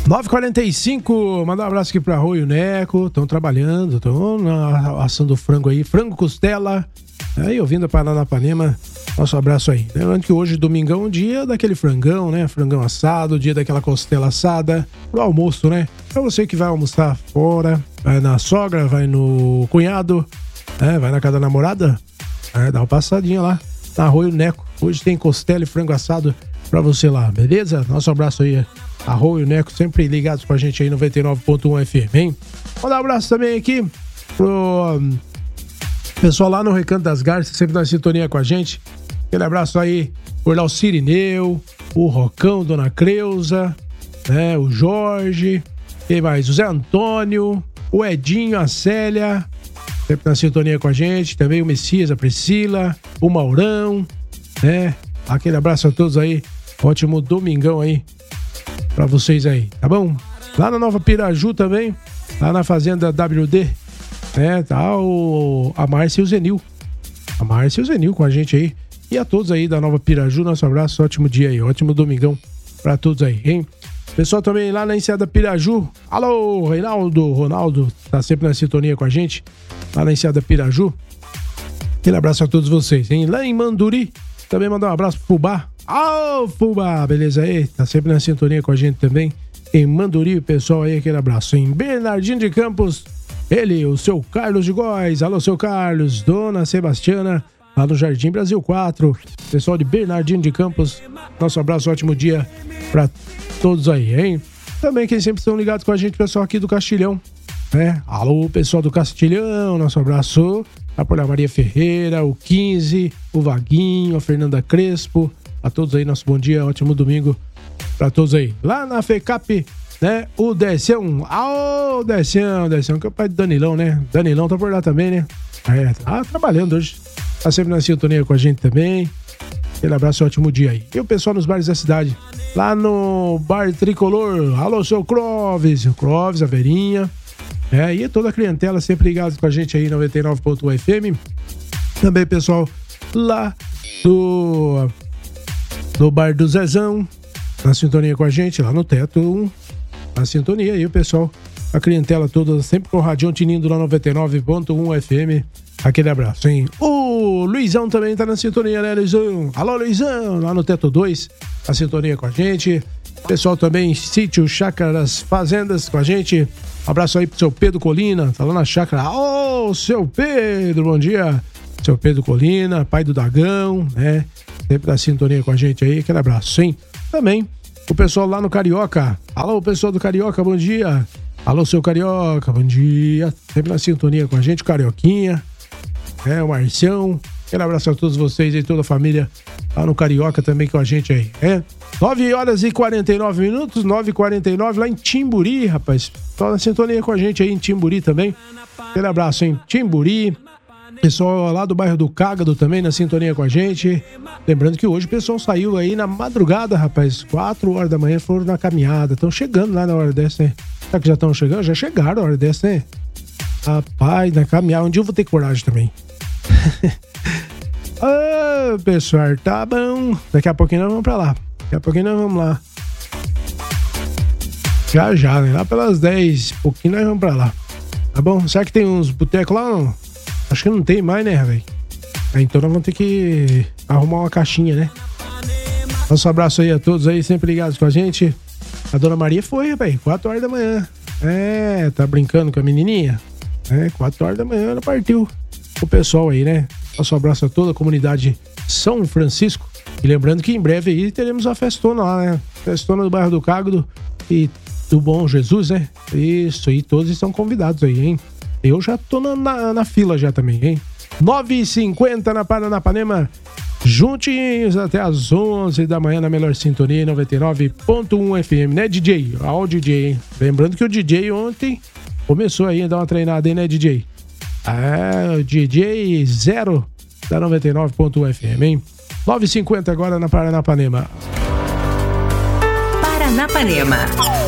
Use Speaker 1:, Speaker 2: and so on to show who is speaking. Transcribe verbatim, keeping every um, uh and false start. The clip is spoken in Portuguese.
Speaker 1: nove e quarenta e cinco, mandar um abraço aqui pra Rô e o Neco, estão trabalhando, estão assando frango aí, frango costela, aí ouvindo a Paranapanema, nosso abraço aí. Lembrando que hoje, domingão, dia daquele frangão, né, frangão assado, dia daquela costela assada, pro almoço, né, pra você que vai almoçar fora, vai na sogra, vai no cunhado, né, vai na casa da namorada, é, dá uma passadinha lá, na Rô e o Neco, hoje tem costela e frango assado pra você lá, beleza? Nosso abraço aí, a Rô e o Neco, sempre ligados com a gente aí, noventa e nove ponto um F M, hein? Mandar um abraço também aqui pro um, pessoal lá no Recanto das Garças, sempre na sintonia com a gente. Aquele abraço aí por lá o Cirineu, o Rocão, Dona Creuza, né? O Jorge, quem mais? O Zé Antônio, o Edinho, a Célia, sempre na sintonia com a gente. Também o Messias, a Priscila, o Maurão, né? Aquele abraço a todos aí. Ótimo domingão aí pra vocês aí, tá bom? Lá na Nova Piraju também, lá na Fazenda W D, né? Tá o, a Márcia e o Zenil. A Márcia e o Zenil com a gente aí. E a todos aí da Nova Piraju, nosso abraço, ótimo dia aí, ótimo domingão pra todos aí, hein? Pessoal também lá na Enseada Piraju, alô, Reinaldo, Ronaldo, tá sempre na sintonia com a gente, lá na Enseada Piraju. Aquele abraço a todos vocês, hein? Lá em Manduri, também mandar um abraço pro Fubá. Ô, oh, Fubá, beleza aí? Tá sempre na sintonia com a gente também. Em Manduri, o pessoal aí, aquele abraço. Em Bernardino de Campos, ele, o seu Carlos de Góes. Alô, seu Carlos. Dona Sebastiana, lá no Jardim Brasil quatro. Pessoal de Bernardino de Campos, nosso abraço, ótimo dia pra todos aí, hein? Também quem sempre estão ligados com a gente, pessoal aqui do Castilhão, né? Alô, pessoal do Castilhão, nosso abraço. A por lá, Maria Ferreira, o quinze, o Vaguinho, a Fernanda Crespo. A todos aí, nosso bom dia, ótimo domingo pra todos aí. Lá na FECAP, né, o Decião, ah, o Decião, Decião, que é o pai do Danilão, né? Danilão tá por lá também, né? É, tá trabalhando hoje, tá sempre na sintonia com a gente também. Aquele abraço, ótimo dia aí. E o pessoal nos bares da cidade, lá no Bar Tricolor, alô, seu Clóvis, o Clóvis, a Verinha, é, e toda a clientela sempre ligada com a gente aí, noventa e nove ponto um F M. Também, pessoal, lá do... no Bar do Zezão, na sintonia com a gente, lá no Teto um, na sintonia aí, o pessoal, a clientela toda, sempre com o Radião tinindo lá noventa e nove ponto um F M, aquele abraço, hein? O Luizão também tá na sintonia, né, Luizão? Alô, Luizão, lá no Teto dois, na sintonia com a gente, pessoal também, Sítio Chácaras Fazendas com a gente, abraço aí pro seu Pedro Colina, tá lá na chácara, ô, oh, seu Pedro, bom dia, seu Pedro Colina, pai do Dagão, né? Sempre na sintonia com a gente aí, aquele abraço, hein? Também o pessoal lá no Carioca. Alô, pessoal do Carioca, bom dia. Alô, seu Carioca, bom dia. Sempre na sintonia com a gente, o Carioquinha, é, o Marcião. Aquele abraço a todos vocês e toda a família lá no Carioca também com a gente aí, é? nove horas e quarenta e nove minutos, nove e quarenta e nove lá em Timburi, rapaz. Tô na sintonia com a gente aí em Timburi também. Aquele abraço, hein? Timburi. Pessoal lá do bairro do Cágado também na sintonia com a gente. Lembrando que hoje o pessoal saiu aí na madrugada, rapaz. quatro horas da manhã foram na caminhada. Estão chegando lá na hora dessa, né? Será que já estão chegando? Já chegaram na hora dessa, né? Rapaz, na caminhada. Um dia eu vou ter coragem também. Ô, pessoal, tá bom. Daqui a pouquinho nós vamos pra lá. Daqui a pouquinho nós vamos lá. Já, já, né? Lá pelas dez, pouquinho nós vamos pra lá. Tá bom? Será que tem uns botecos lá ou não? Acho que não tem mais, né, velho? Então nós vamos ter que arrumar uma caixinha, né? Nosso abraço aí a todos aí, sempre ligados com a gente. A Dona Maria foi, rapaz, quatro horas da manhã. É, tá brincando com a menininha? É, quatro horas da manhã ela partiu. O pessoal aí, né? Nosso abraço a toda a comunidade São Francisco. E lembrando que em breve aí teremos a festona lá, né? Festona do bairro do Cágado e do Bom Jesus, né? Isso, e todos estão convidados aí, hein? Eu já tô na, na, na fila já também, hein? nove e cinquenta na Paranapanema. Juntinhos até as onze da manhã na melhor sintonia, noventa e nove ponto um F M, né, D J? Ó, o D J, hein? Lembrando que o D J ontem começou aí a dar uma treinada aí, né, D J? É, o D J Zero da noventa e nove ponto um F M, hein? nove e cinquenta agora na Paranapanema.
Speaker 2: Paranapanema.